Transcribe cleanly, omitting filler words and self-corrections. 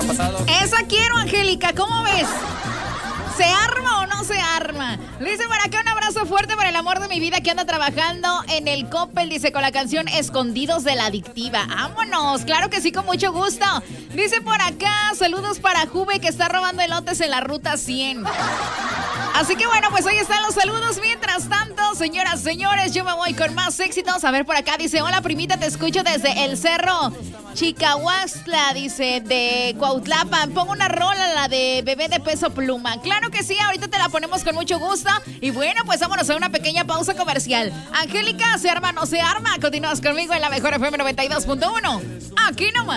Esa quiero, Angélica, ¿cómo ves? ¿Se arma o no se arma? Dice por acá un abrazo fuerte para el amor de mi vida que anda trabajando en el Coppel, dice, con la canción Escondidos de la Adictiva. ¡Vámonos! Claro que sí, con mucho gusto. Dice por acá, saludos para Juve que está robando elotes en la ruta 100. Así que bueno, pues ahí están los saludos. Mientras tanto, señoras, señores, yo me voy con más éxitos. A ver, por acá dice, hola primita, te escucho desde el cerro Chicahuastla, dice, de Cuautlapan. Pongo una rola, la de Bebé de Peso Pluma. Claro que sí, ahorita te la ponemos con mucho gusto. Y bueno, pues vámonos a una pequeña pausa comercial. Angélica, ¿se arma o no se arma? Continúas conmigo en la mejor FM 92.1. Aquí nomás.